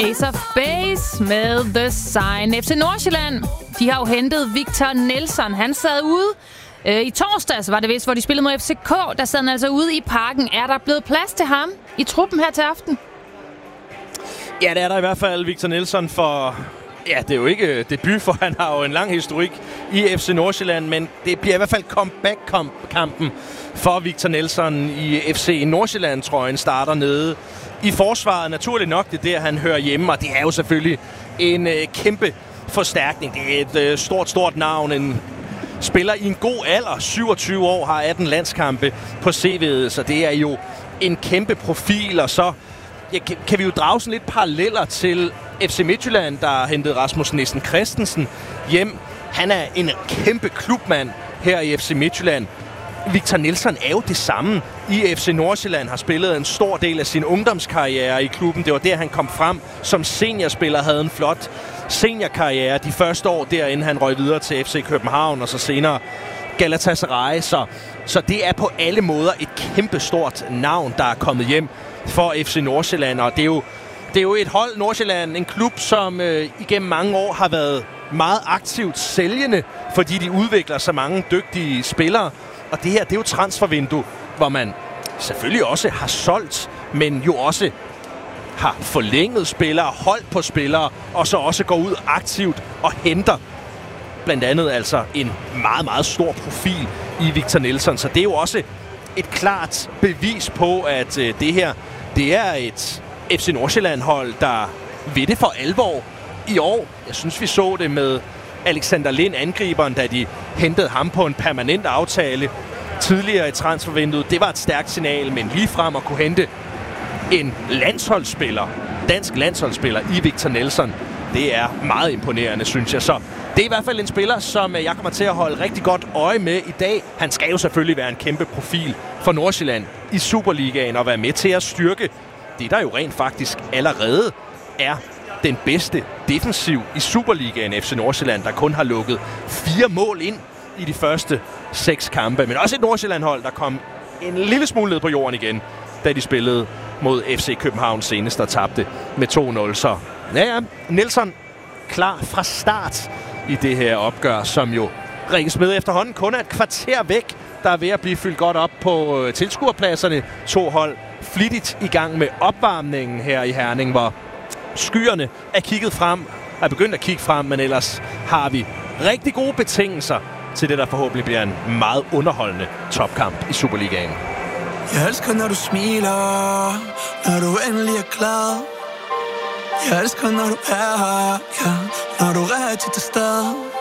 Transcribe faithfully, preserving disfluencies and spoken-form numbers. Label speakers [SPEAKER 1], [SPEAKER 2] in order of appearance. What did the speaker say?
[SPEAKER 1] Ace of Base med The Sign. F C Nordsjælland, de har jo hentet Victor Nelsson. Han sad ude øh, i torsdags, var det vist, hvor de spillede mod F C K. Der sad han altså ude i parken. Er der blevet plads til ham i truppen her til aften?
[SPEAKER 2] Ja, det er der i hvert fald. Victor Nelsson for... Ja, det er jo ikke debut, for han har jo en lang historik i F C Nordsjælland, men det bliver i hvert fald comeback-kampen for Victor Nelsson i F C Nordsjælland-trøjen. Starter nede i forsvaret. Naturligt nok, det er der, han hører hjemme, og det er jo selvfølgelig en øh, kæmpe forstærkning. Det er et øh, stort, stort navn. En spiller i en god alder. syvogtyve år, har atten landskampe på C V'et, så det er jo en kæmpe profil, og så ja, kan, kan vi jo drage sådan lidt paralleller til F C Midtjylland, der har hentet Rasmus Nissen Christensen hjem. Han er en kæmpe klubmand her i F C Midtjylland. Victor Nelsson er jo det samme i F C Nordsjælland, har spillet en stor del af sin ungdomskarriere i klubben. Det var der, han kom frem som seniorspiller, havde en flot seniorkarriere de første år derinde. Han røg videre til F C København og så senere Galatasaray. Så, så det er på alle måder et kæmpestort navn, der er kommet hjem for F C Nordsjælland. Og det er jo, det er jo et hold, Nordsjælland, en klub, som øh, igennem mange år har været meget aktivt sælgende, fordi de udvikler så mange dygtige spillere. Og det her, det er jo transfervindue, hvor man selvfølgelig også har solgt, men jo også har forlænget spillere, holdt på spillere, og så også går ud aktivt og henter blandt andet altså en meget, meget stor profil i Victor Nelsson. Så det er jo også et klart bevis på, at øh, det her, det er et F C Nordsjælland-hold, der ved det for alvor i år. Jeg synes, vi så det med Alexander Lind, angriberen, da de hentede ham på en permanent aftale tidligere i transfervinduet. Det var et stærkt signal, men lige frem at kunne hente en landsholdsspiller, dansk landsholdsspiller i Victor Nelsson, det er meget imponerende, synes jeg. Så det er i hvert fald en spiller, som jeg kommer til at holde rigtig godt øje med i dag. Han skal jo selvfølgelig være en kæmpe profil for Nordsjælland i Superligaen og være med til at styrke det, der jo rent faktisk allerede er den bedste defensiv i Superligaen, F C Nordsjælland, der kun har lukket fire mål ind i de første seks kampe. Men også et Nordsjælland-hold, der kom en lille smule ned på jorden igen, da de spillede mod F C København senest og tabte med to nul. Så ja, ja, Nelsson klar fra start i det her opgør, som jo Rikke Smed efterhånden kun er et kvarter væk, der er ved at blive fyldt godt op på tilskuerpladserne. To hold flittigt i gang med opvarmningen her i Herning, hvor skyerne er kigget frem, er begyndt at kigge frem, men ellers har vi rigtig gode betingelser til det, der forhåbentlig bliver en meget underholdende topkamp i Superligaen.
[SPEAKER 3] Jeg elsker, når du smiler, når du endelig er glad. Jeg elsker, når du er her, ja, når du er rigtig til stede.